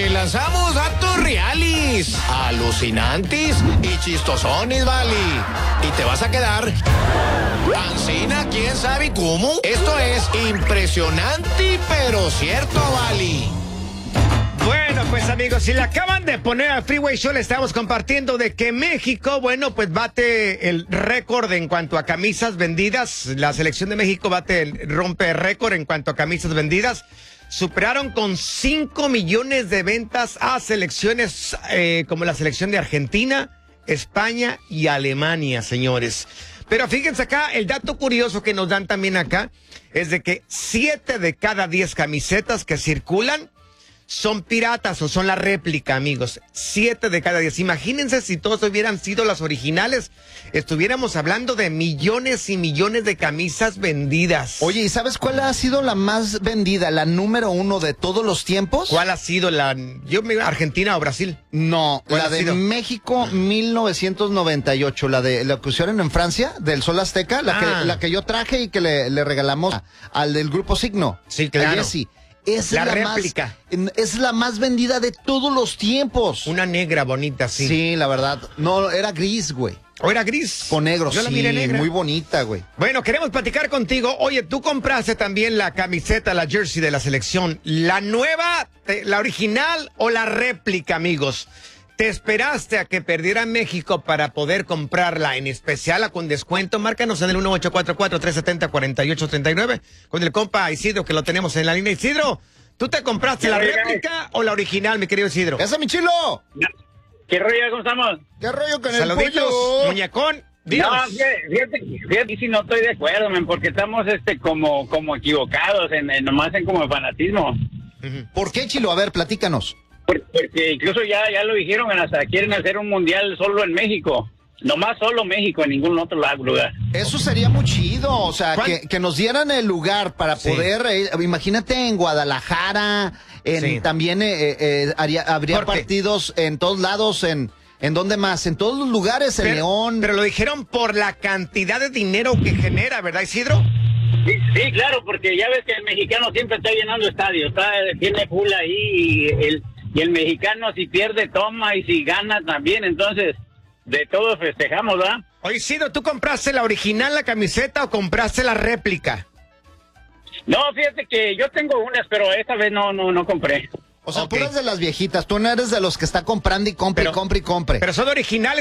Te lanzamos datos reales, alucinantes y chistosones, vale. Y te vas a quedar Ancina, quién sabe cómo. Esto es impresionante, pero cierto, vale. Bueno, pues amigos, si le acaban de poner al Freeway Show, le estamos compartiendo de que México, bueno, pues bate el récord en cuanto a camisas vendidas. La selección de México rompe el récord en cuanto a camisas vendidas. Superaron con 5 millones de ventas a selecciones como la selección de Argentina, España y Alemania, señores. Pero fíjense acá, el dato curioso que nos dan también acá es de que 7 de cada 10 camisetas que circulan son piratas o son la réplica, amigos. 7 de cada 10. Imagínense si todos hubieran sido las originales. Estuviéramos hablando de millones y millones de camisas vendidas. Oye, ¿y sabes cuál ha sido la más vendida, la número 1 de todos los tiempos? ¿Cuál ha sido Argentina o Brasil? No, la de México 1998, la que pusieron en Francia, del Sol Azteca, la que yo traje y que le regalamos al del Grupo Signo. Sí, claro. A Jessy. Es la réplica. Es la más vendida de todos los tiempos. Una negra bonita, sí. Sí, la verdad. No, era gris, güey. ¿O era gris? Con negro, Yo la miré negra. Muy bonita, güey. Bueno, queremos platicar contigo. Oye, tú compraste también la camiseta, la jersey de la selección. ¿La nueva, la original o la réplica, amigos? ¿Te esperaste a que perdiera México para poder comprarla en especial con descuento? Márcanos en el 1844-370-4839 con el compa Isidro, que lo tenemos en la línea. Isidro, ¿tú te compraste la réplica o la original, mi querido Isidro? ¡Esa, mi chilo! ¿Qué rollo? ¿Cómo estamos? ¿Qué rollo con Saluditos, el pollo? muñecón. Dios. No, fíjate, si no estoy de acuerdo, man, porque estamos como equivocados, nomás en como fanatismo. ¿Por qué, Chilo? A ver, platícanos. Porque incluso ya lo dijeron, hasta quieren hacer un mundial solo en México. Nomás solo México, en ningún otro lugar. Eso sería muy chido, o sea, que nos dieran el lugar para poder, imagínate en Guadalajara, también habría partidos en todos lados, ¿en dónde más? En todos los lugares, en León. Pero lo dijeron por la cantidad de dinero que genera, ¿verdad, Isidro? Sí, claro, porque ya ves que el mexicano siempre está llenando estadios, tiene full ahí y el mexicano si pierde toma y si gana también, entonces de todos festejamos, ¿verdad? Oye, Isidro, ¿tú compraste la original, la camiseta, o compraste la réplica? No, fíjate que yo tengo unas, pero esta vez no compré. O sea, puras de las viejitas, tú no eres de los que está comprando y compre. Pero son originales.